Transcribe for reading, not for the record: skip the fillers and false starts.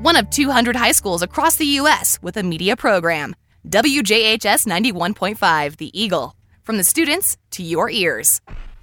one of 200 high schools across the U.S. with a media program. WJHS 91.5, The Eagle. From the students to your ears.